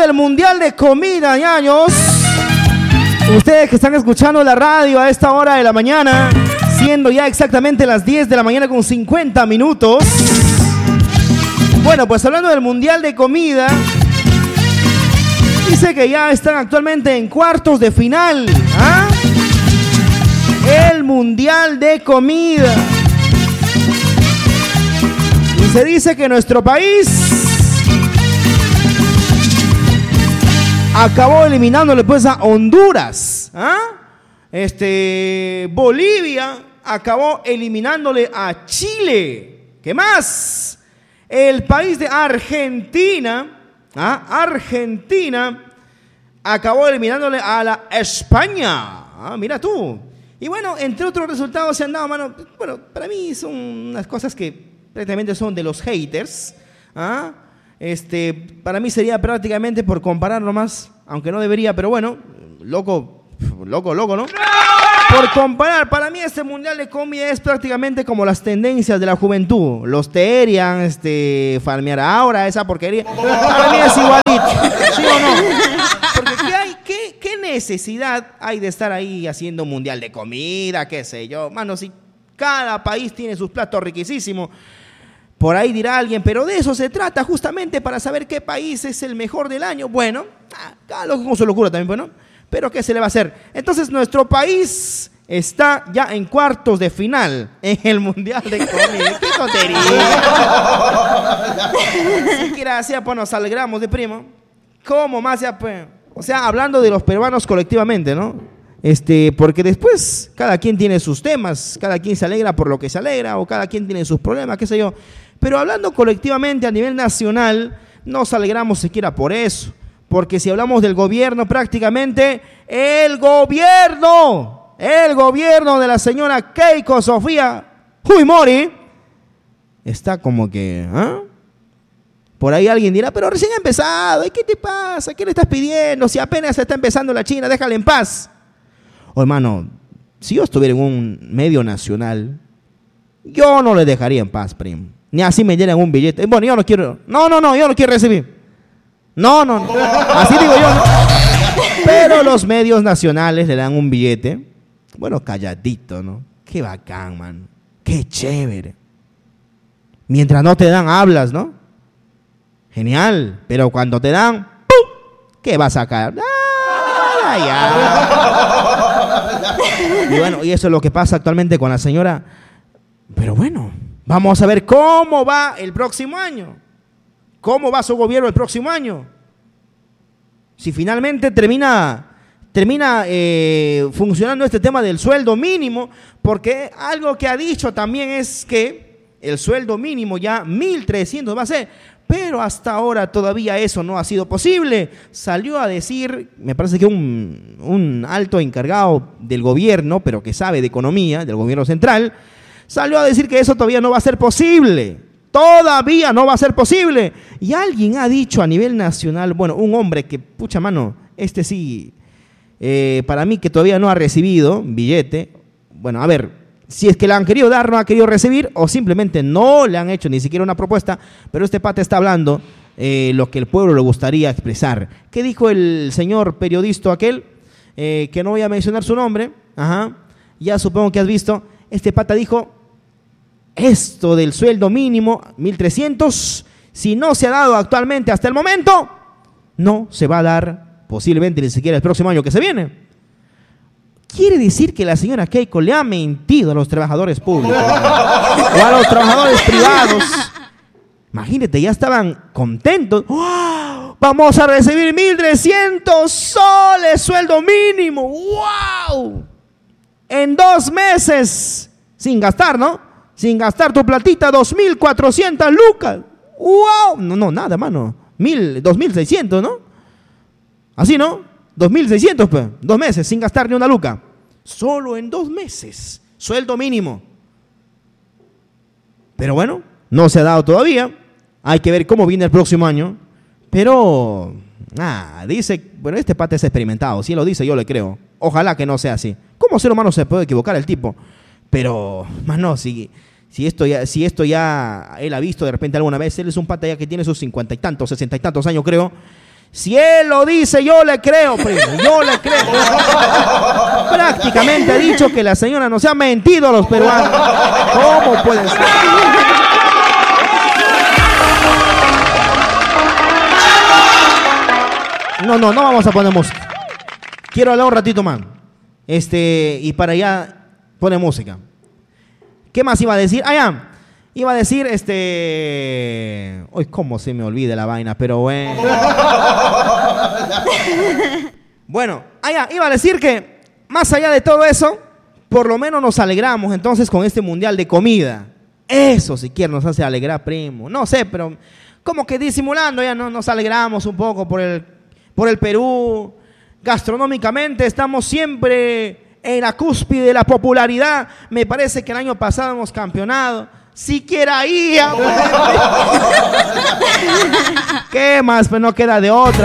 del Mundial de Comida, ñaños. Ustedes que están escuchando la radio a esta hora de la mañana, siendo ya exactamente las 10 de la mañana con 50 minutos. Bueno, pues hablando del Mundial de Comida, dice que ya están actualmente en cuartos de final. ¿Ah? El Mundial de Comida. Y se dice que nuestro país acabó eliminándole pues a Honduras. ¿Ah? Bolivia acabó eliminándole a Chile. ¿Qué más? El país de Argentina, Argentina acabó eliminándole a la España. Mira tú. Y bueno, entre otros resultados se han dado, mano. Bueno, para mí son unas cosas que prácticamente son de los haters. Para mí sería prácticamente por comparar nomás, aunque no debería, pero bueno, loco, ¿no? Por comparar, para mí este Mundial de Comida es prácticamente como las tendencias de la juventud. Los Terian, Farmear ahora, esa porquería. Para mí es igualito, ¿sí o no? Porque ¿qué necesidad hay de estar ahí haciendo un Mundial de Comida, qué sé yo? Mano, si cada país tiene sus platos riquísimos. Por ahí dirá alguien, pero de eso se trata justamente para saber qué país es el mejor del año. Bueno, cada loco con su locura también, bueno. Pero ¿qué se le va a hacer? Entonces nuestro país está ya en cuartos de final en el Mundial de Comida. ¡Qué tontería! Siquiera sea, pues nos alegramos de primo. ¿Cómo más ya, pues? O sea, hablando de los peruanos colectivamente, ¿no? Porque después cada quien tiene sus temas, cada quien se alegra por lo que se alegra, o cada quien tiene sus problemas, qué sé yo. Pero hablando colectivamente a nivel nacional, nos alegramos siquiera por eso. Porque si hablamos del gobierno, prácticamente el gobierno de la señora Keiko Sofía Fujimori está como que, por ahí alguien dirá, pero recién ha empezado, ¿qué te pasa? ¿Qué le estás pidiendo? Si apenas está empezando la China, déjala en paz. Oh, hermano, si yo estuviera en un medio nacional, yo no le dejaría en paz, primo. Ni así me llenan un billete. Bueno, yo no quiero, yo no quiero recibir. No, así digo yo, ¿no? Pero los medios nacionales le dan un billete, bueno, calladito, ¿no? Qué bacán, man. Qué chévere. Mientras no te dan, hablas, ¿no? Genial. Pero cuando te dan, ¡pum! ¿Qué vas a sacar? Y bueno, y eso es lo que pasa actualmente con la señora. Pero bueno, vamos a ver cómo va el próximo año. ¿Cómo va su gobierno el próximo año? Si finalmente termina funcionando este tema del sueldo mínimo, porque algo que ha dicho también es que el sueldo mínimo ya 1.300 va a ser, pero hasta ahora todavía eso no ha sido posible. Salió a decir, me parece que un alto encargado del gobierno, pero que sabe de economía, del gobierno central, salió a decir que eso todavía no va a ser posible. Todavía no va a ser posible. Y alguien ha dicho a nivel nacional, bueno, un hombre que, pucha mano, sí, para mí que todavía no ha recibido billete. Bueno, a ver, si es que le han querido dar, no ha querido recibir, o simplemente no le han hecho ni siquiera una propuesta, pero este pata está hablando lo que el pueblo le gustaría expresar. ¿Qué dijo el señor periodista aquel? Que no voy a mencionar su nombre. Ya supongo que has visto. Este pata dijo: esto del sueldo mínimo, 1.300, si no se ha dado actualmente hasta el momento, no se va a dar posiblemente ni siquiera el próximo año que se viene. Quiere decir que la señora Keiko le ha mentido a los trabajadores públicos o a los trabajadores privados. Imagínate, ya estaban contentos. ¡Wow! Vamos a recibir 1.300 soles, sueldo mínimo. ¡Wow! En 2 meses, sin gastar, ¿no? Sin gastar tu platita, 2.400 lucas. ¡Wow! No, nada, mano. 2.600, ¿no? Así, ¿no? 2.600, pues. 2 meses, sin gastar ni una luca. Solo en 2 meses. Sueldo mínimo. Pero bueno, no se ha dado todavía. Hay que ver cómo viene el próximo año. Pero, dice, bueno, este pata es experimentado. Si él lo dice, yo le creo. Ojalá que no sea así. ¿Cómo ser humano se puede equivocar el tipo? Pero, mano, si esto ya él ha visto de repente alguna vez, él es un pata ya que tiene sus 50 y tantos, 60 y tantos años, creo. Si él lo dice, yo le creo, primo, yo le creo. Prácticamente ha dicho que la señora nos ha mentido a los peruanos. ¿Cómo puede ser? No vamos a poner música. Quiero hablar un ratito más. Y para allá pone música. ¿Qué más iba a decir? Iba a decir, Uy, cómo se me olvida la vaina, pero bueno. Bueno, iba a decir que, más allá de todo eso, por lo menos nos alegramos entonces con este mundial de comida. Eso siquiera nos hace alegrar, primo. No sé, pero como que disimulando ya no nos alegramos un poco por el Perú. Gastronómicamente estamos siempre en la cúspide de la popularidad. Me parece que el año pasado hemos campeonado. Siquiera ahí. ¿Qué más? Pues no queda de otra.